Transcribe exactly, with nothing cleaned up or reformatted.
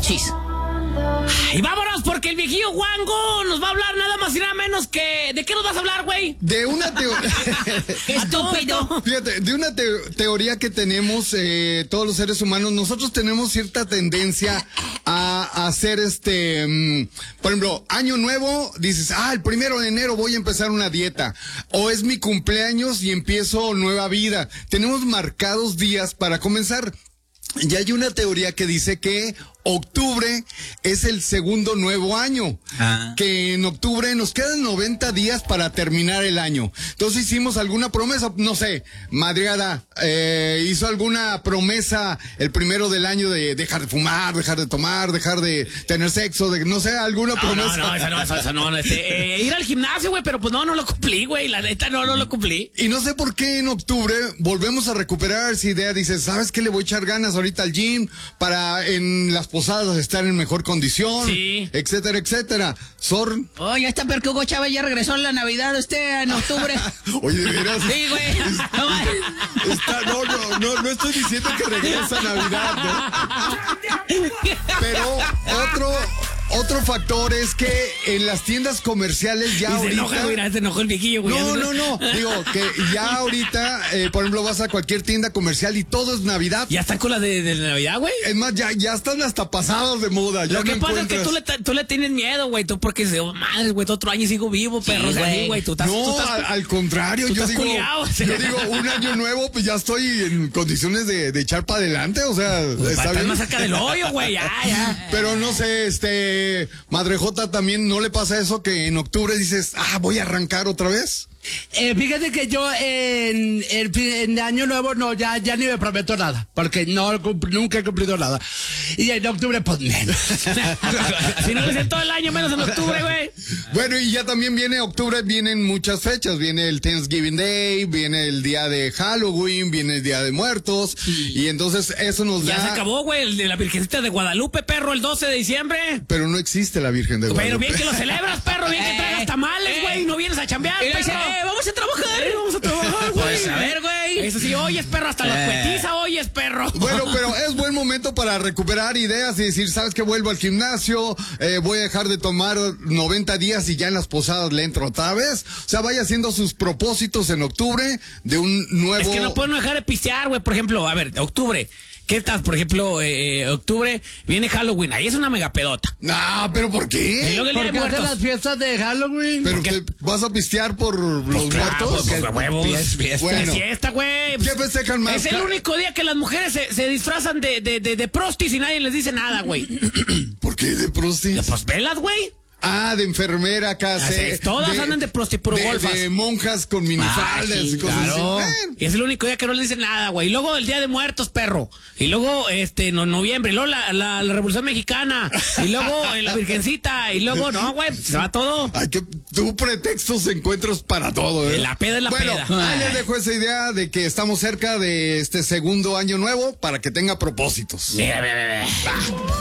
Chis. Y vámonos, porque el viejillo Wango nos va a hablar nada más y nada menos que... ¿De qué nos vas a hablar, güey? De una teoría... Estúpido. Fíjate, de una te teoría que tenemos eh, todos los seres humanos. Nosotros tenemos cierta tendencia a, a hacer este... Um, por ejemplo, año nuevo, dices, ah, el primero de enero voy a empezar una dieta. O es mi cumpleaños y empiezo nueva vida. Tenemos marcados días para comenzar. Y hay una teoría que dice que octubre es el segundo nuevo año, ah. que en octubre nos quedan noventa días para terminar el año. Entonces hicimos alguna promesa, no sé, Madriada eh, hizo alguna promesa el primero del año de dejar de fumar, dejar de tomar, dejar de tener sexo, de no sé, alguna no, promesa. No, no, esa no, esa, esa no, este, eh, ir al gimnasio, güey, pero pues no, no lo cumplí, güey, la neta no, no lo cumplí. Y no sé por qué en octubre volvemos a recuperar esa idea, dices, ¿sabes qué? Le voy a echar ganas ahorita al gym para en las posadas estar en mejor condición, sí, etcétera, etcétera. Sor. Oye, oh, ya está peor que Hugo Chávez, ya regresó en la Navidad, este, en octubre. Oye, de veras. Sí, güey. Está, no, no, no, no estoy diciendo que regresa Navidad, ¿no? Pero otro, otro factor es que en las tiendas comerciales ya y ahorita... Se enoja, güey, se enojó el viejillo, güey. No, no, no. Digo, que ya ahorita, eh, por ejemplo, vas a cualquier tienda comercial y todo es Navidad. Ya están con la de, de Navidad, güey. Es más, ya, ya están hasta pasados de moda. Ya Lo que no pasa encuentras... es que tú le, tú le tienes miedo, güey, tú porque dices, oh, madre, güey, otro año sigo vivo, perro, sí, güey, güey, tú estás... No, tú estás, al, al contrario, tú yo estás digo, culiao, o sea. yo digo, un año nuevo, pues ya estoy en condiciones de, de echar para adelante, o sea, pues está bien. más cerca del hoyo, güey, ya, ya. Pero no sé, este, Madre Jota, también no le pasa eso que en octubre dices, ah, voy a arrancar otra vez. Eh, fíjate que yo en el en año nuevo no, ya, ya ni me prometo nada, porque no nunca he cumplido nada. Y en octubre pues menos. Si no lo hice todo el año, menos en octubre, güey. Bueno, y ya también viene octubre, vienen muchas fechas, viene el Thanksgiving Day, viene el día de Halloween, viene el día de Muertos, sí. Y entonces eso nos ya da... Ya se acabó, güey, el de la Virgencita de Guadalupe, perro, el doce de diciembre. Pero no existe la Virgen de Guadalupe. Pero bien que lo celebras, perro, bien que traigas tamales, güey, no vienes a chambear, perro. Eh, vamos a trabajar, eh, vamos a trabajar, güey. Pues a ver, güey. Eso sí, oyes, perro, hasta eh. la cuetiza oyes, perro. Bueno, pero es buen momento para recuperar ideas y decir, ¿sabes qué? Vuelvo al gimnasio, eh, voy a dejar de tomar noventa días y ya en las posadas le entro otra vez. O sea, vaya haciendo sus propósitos en octubre de un nuevo... Es que no pueden dejar de pistear, güey. Por ejemplo, a ver, octubre. ¿Qué estás? Por ejemplo, eh, octubre viene Halloween. Ahí es una mega pedota. No, ¿pero por qué? ¿Por qué hacen las fiestas de Halloween? ¿Pero que vas a pistear por los pues muertos? Claro, pues, huevos. Fies, fiesta. Bueno, fiesta, güey. ¿Qué festejan más? Es el único día que las mujeres se, se disfrazan de, de, de, de prostis y nadie les dice nada, güey. ¿Por qué de prostis? Pues velas, güey. Ah, de enfermera casi. Es, todas de, andan de prostipurogolfas. De, de monjas con minifaldas ah, sí, y cosas claro. así. Y es el único día que no le dicen nada, güey. Y luego el Día de Muertos, perro. Y luego, este, no, noviembre. Y luego la, la, la Revolución Mexicana. Y luego eh, la Virgencita. Y luego, no, güey, se va todo. Ay, que tú pretextos encuentros para todo, ¿eh? La peda es la bueno, peda. Bueno, ahí les dejo esa idea de que estamos cerca de este segundo año nuevo para que tenga propósitos. Mira, mira, mira.